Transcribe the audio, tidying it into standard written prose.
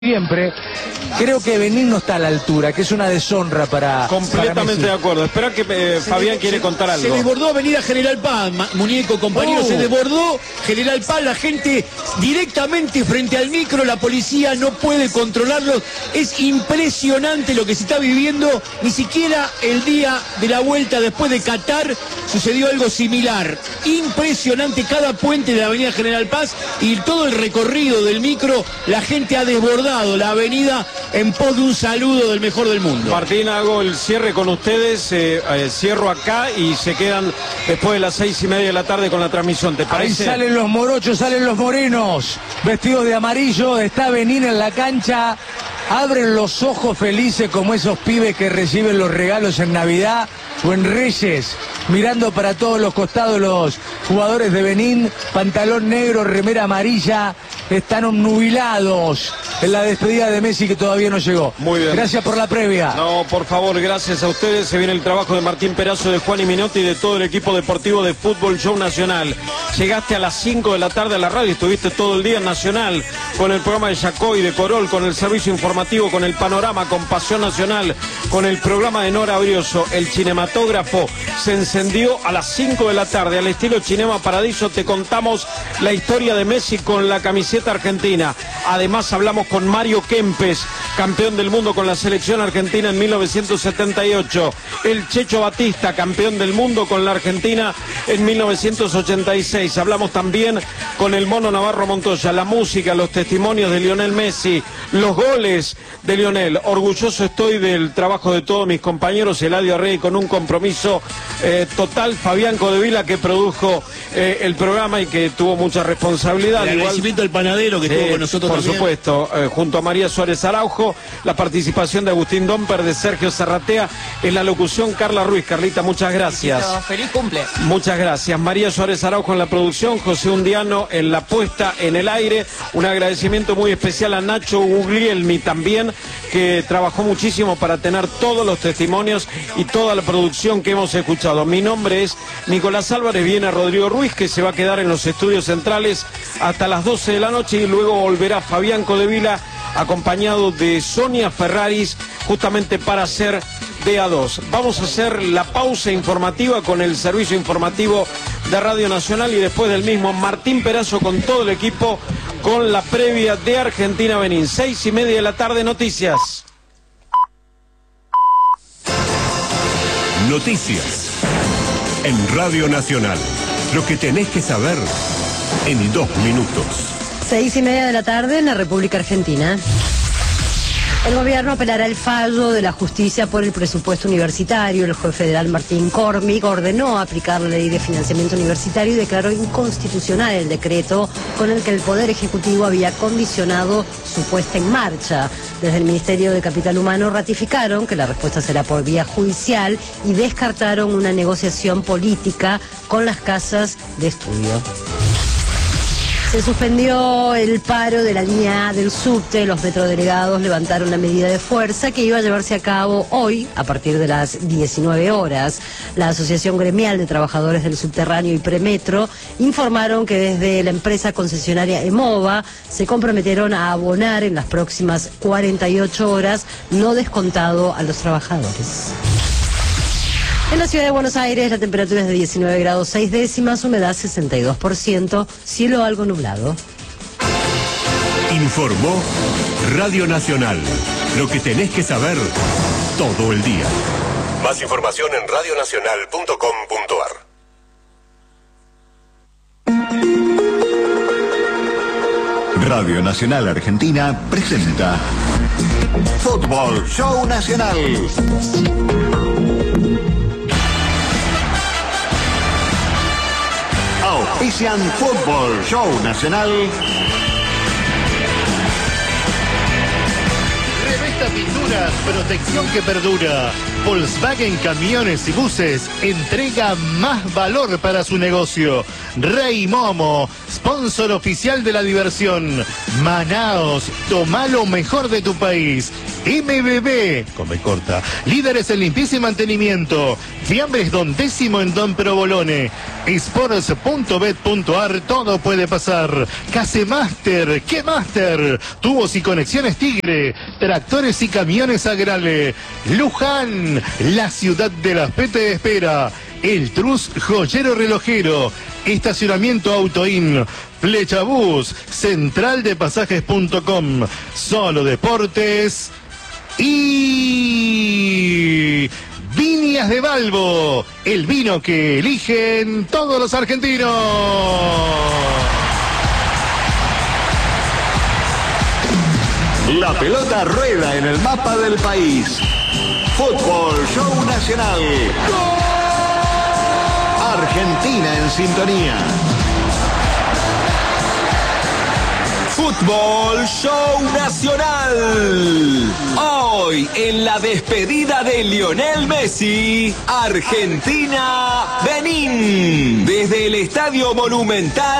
Siempre, creo que Benín no está a la altura, que es una deshonra para Completamente de acuerdo. Espera que Fabián quiere contar algo. Se desbordó Avenida General Paz, muñeco, compañero, se desbordó General Paz, la gente directamente frente al micro, la policía no puede controlarlos. Es impresionante lo que se está viviendo. Ni siquiera el día de la vuelta después de Qatar sucedió algo similar. Impresionante cada puente de la Avenida General Paz y todo el recorrido del micro, la gente ha desbordado la avenida en pos de un saludo del mejor del mundo. Martín, hago el cierre con ustedes, cierro acá y se quedan después de las 6:30 de la tarde con la transmisión, ¿te parece? Ahí salen los morochos, salen los morenos, vestidos de amarillo, está Benín en la cancha, abren los ojos felices como esos pibes que reciben los regalos en Navidad o en Reyes, mirando para todos los costados los jugadores de Benín, pantalón negro, remera amarilla, están obnubilados en la despedida de Messi que todavía no llegó. Muy bien. Gracias por la previa. No, por favor, gracias a ustedes. Se viene el trabajo de Martín Perazo, de Juan y Minotti y de todo el equipo deportivo de Fútbol Show Nacional. Llegaste a las 5 de la tarde a la radio, estuviste todo el día en Nacional, con el programa de Yacoy, de Corol, con el servicio informativo, con el panorama, con Pasión Nacional, con el programa de Nora Brioso. El cinematógrafo se encendió a las 5 de la tarde, al estilo Cinema Paradiso. Te contamos la historia de Messi con la camiseta argentina. Además hablamos con Mario Kempes, campeón del mundo con la selección argentina en 1978. El Checho Batista, campeón del mundo con la Argentina en 1986. Hablamos también con el Mono Navarro Montoya, la música, los testimonios de Lionel Messi, los goles de Lionel. Orgulloso estoy del trabajo de todos mis compañeros, Eladio Rey con un compromiso total, Fabián Codevila que produjo el programa y que tuvo mucha responsabilidad. El agradecimiento al panadero que estuvo con nosotros por también. Supuesto, junto a María Suárez Araujo, la participación de Agustín Domper, de Sergio Serratea, en la locución Carla Ruiz. Carlita, muchas gracias. Feliz cumple. Muchas gracias. María Suárez Araujo en la producción, José Undiano en la puesta en el aire. Un agradecimiento muy especial a Nacho Guglielmi también, que trabajó muchísimo para tener todos los testimonios y toda la producción que hemos escuchado. Mi nombre es Nicolás Álvarez, viene Rodrigo Ruiz, que se va a quedar en los estudios centrales hasta las 12 de la noche y luego volverá Fabián Codevila acompañado de Sonia Ferraris justamente para hacer DA2. Vamos a hacer la pausa informativa con el servicio informativo de Radio Nacional y después del mismo Martín Perazo con todo el equipo con la previa de Argentina-Benín. 6:30 de la tarde, noticias. Noticias en Radio Nacional. Lo que tenés que saber en 2 minutos. 6:30 de la tarde en la República Argentina. El gobierno apelará el fallo de la justicia por el presupuesto universitario. El juez federal Martín Cormick ordenó aplicar la ley de financiamiento universitario y declaró inconstitucional el decreto con el que el Poder Ejecutivo había condicionado su puesta en marcha. Desde el Ministerio de Capital Humano ratificaron que la respuesta será por vía judicial y descartaron una negociación política con las casas de estudio. Se suspendió el paro de la línea A del subte. Los metrodelegados levantaron la medida de fuerza que iba a llevarse a cabo hoy a partir de las 19 horas. La Asociación Gremial de Trabajadores del Subterráneo y Premetro informaron que desde la empresa concesionaria EMOVA se comprometieron a abonar en las próximas 48 horas lo descontado a los trabajadores. En la ciudad de Buenos Aires la temperatura es de 19 grados 6 décimas, humedad 62%, cielo algo nublado. Informó Radio Nacional. Lo que tenés que saber todo el día. Más información en radionacional.com.ar. Radio Nacional Argentina presenta Fútbol Show Nacional. Auspician Fútbol Show Nacional. Revesta Pinturas, protección que perdura. Volkswagen Camiones y Buses entrega más valor para su negocio. Rey Momo, sponsor oficial de la diversión. Manaos, toma lo mejor de tu país. MBB, come corta, líderes en limpieza y mantenimiento. Fiambres Don Décimo en Don Provolone. Sports.bet.ar, todo puede pasar. Casemaster, ¿qué Master? Tubos y conexiones Tigre. Tractores y camiones Agrale. Luján, la ciudad de las P te espera. El Trus Joyero Relojero. Estacionamiento Autoin. Flechabús, centraldepasajes.com. Solo Deportes y Viñas de Balbo, el vino que eligen todos los argentinos. La pelota rueda en el mapa del país. Fútbol Show Nacional. Argentina en sintonía. Fútbol Show Nacional. Hoy, en la despedida de Lionel Messi, Argentina-Benín. Desde el Estadio Monumental.